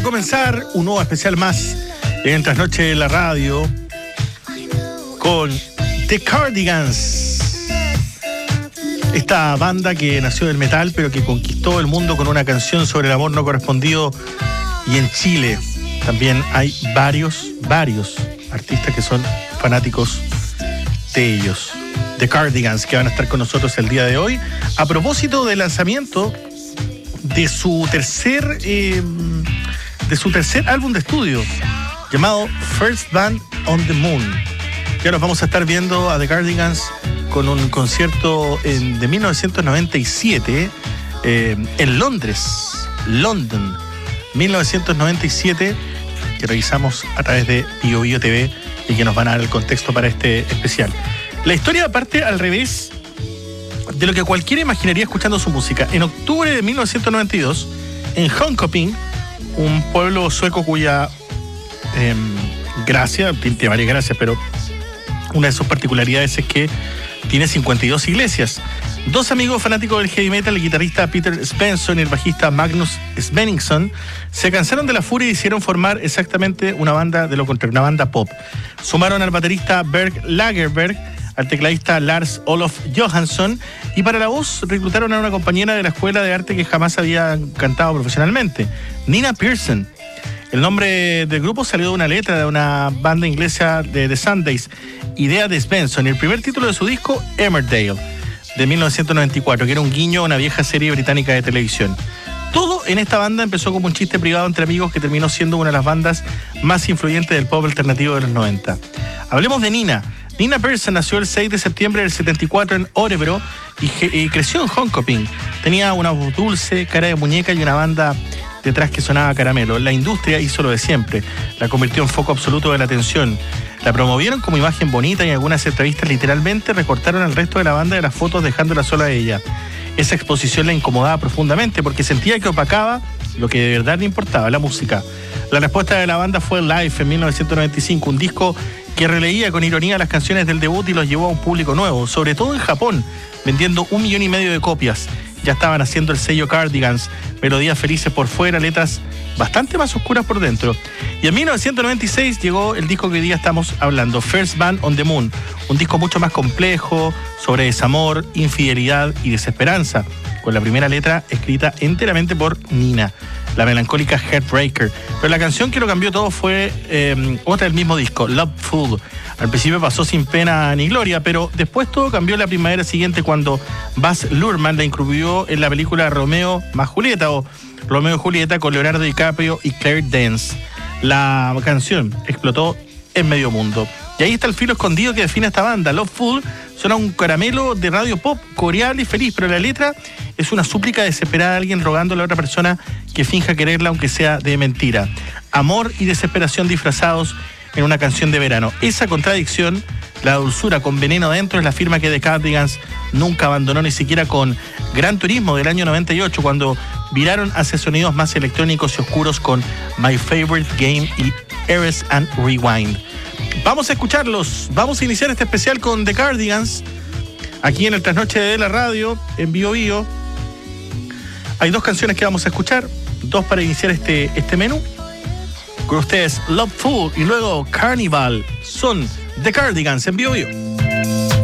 comenzar un nuevo especial más en Trasnoche de la Radio con The Cardigans. Esta banda que nació del metal pero que conquistó el mundo con una canción sobre el amor no correspondido. Y en Chile también hay varios artistas que son fanáticos de ellos. The Cardigans, que van a estar con nosotros el día de hoy a propósito del lanzamiento de su tercer álbum de estudio llamado First Band on the Moon. Ya nos vamos a estar viendo a The Cardigans con un concierto de 1997 en London 1997, que revisamos a través de BioBio TV y que nos van a dar el contexto para este especial. La historia parte al revés de lo que cualquiera imaginaría escuchando su música. En octubre de 1992, en Jönköping, un pueblo sueco cuya gracia, tiene varias gracias, pero una de sus particularidades es que tiene 52 iglesias. Dos amigos fanáticos del heavy metal, el guitarrista Peter Svensson y el bajista Magnus Svenningsson, se cansaron de la furia y hicieron formar exactamente una banda de lo contrario, una banda pop. Sumaron al baterista Berg Lagerberg, al tecladista Lars Olof Johansson, y para la voz reclutaron a una compañera de la escuela de arte que jamás había cantado profesionalmente, Nina Persson. El nombre del grupo salió de una letra de una banda inglesa de The Sundays, idea de Svensson, y el primer título de su disco, Emmerdale, de 1994, que era un guiño a una vieja serie británica de televisión. Todo en esta banda empezó como un chiste privado entre amigos que terminó siendo una de las bandas más influyentes del pop alternativo de los 90. Hablemos de Nina. Nina Persson nació el 6 de septiembre del 74 en Örebro y creció en Jönköping. Tenía una voz dulce, cara de muñeca y una banda detrás que sonaba caramelo. La industria hizo lo de siempre. La convirtió en foco absoluto de la atención. La promovieron como imagen bonita y en algunas entrevistas literalmente recortaron al resto de la banda de las fotos dejándola sola a ella. Esa exposición la incomodaba profundamente porque sentía que opacaba lo que de verdad le importaba, la música. La respuesta de la banda fue Live en 1995, un disco que releía con ironía las canciones del debut y los llevó a un público nuevo, sobre todo en Japón, vendiendo 1,5 millones de copias. Ya estaban haciendo el sello Cardigans, melodías felices por fuera, letras bastante más oscuras por dentro. Y en 1996 llegó el disco que hoy día estamos hablando, First Band on the Moon, un disco mucho más complejo, sobre desamor, infidelidad y desesperanza, con la primera letra escrita enteramente por Nina, la melancólica Heartbreaker. Pero la canción que lo cambió todo fue otra del mismo disco, Loveful. Al principio pasó sin pena ni gloria, pero después todo cambió la primavera siguiente cuando Baz Luhrmann la incluyó en la película Romeo más Julieta, o Romeo y Julieta, con Leonardo DiCaprio y Claire Danes. La canción explotó en medio mundo. Y ahí está el filo escondido que define a esta banda. Loveful suena un caramelo de radio pop, coreable y feliz, pero la letra es una súplica desesperada de alguien rogándole a otra persona que finja quererla aunque sea de mentira. Amor y desesperación disfrazados en una canción de verano. Esa contradicción, la dulzura con veneno dentro, es la firma que The Cardigans nunca abandonó, ni siquiera con Gran Turismo del año 98, cuando viraron hacia sonidos más electrónicos y oscuros con My Favorite Game y Erase and Rewind. Vamos a escucharlos, vamos a iniciar este especial con The Cardigans, aquí en el Trasnoche de la Radio, en BioBio. Hay dos canciones que vamos a escuchar, dos para iniciar este menú. Con ustedes Loveful y luego Carnival. Son The Cardigans en BioBio.